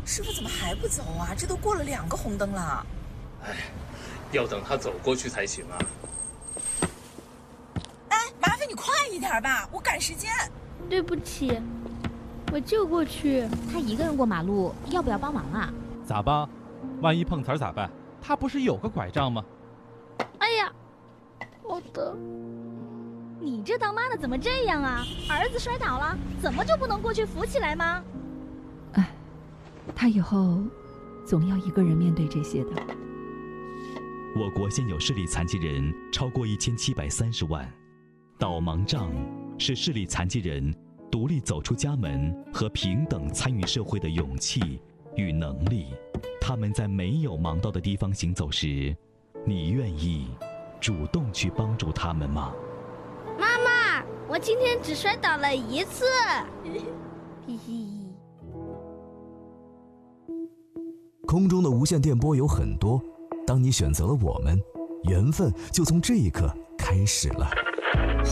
师傅怎么还不走啊？这都过了2个红灯了。 哎，要等他走过去才行啊。 哎，麻烦你快一点吧，我赶时间。 对不起，我就过去。 他一个人过马路，要不要帮忙啊？ 咋帮？万一碰瓷儿咋办？他不是有个拐杖吗？ 哎呀，好的。 你这当妈的怎么这样啊？儿子摔倒了，怎么就不能过去扶起来吗？ 哎，他以后总要一个人面对这些的。 我国现有视力残疾人超过1730万，导盲杖是视力残疾人独立走出家门和平等参与社会的勇气与能力。他们在没有盲道的地方行走时，你愿意主动去帮助他们吗？ 妈妈，我今天只摔倒了1次。嘿嘿。 空中的无线电波有很多，当你选择了我们，缘分就从这一刻开始了。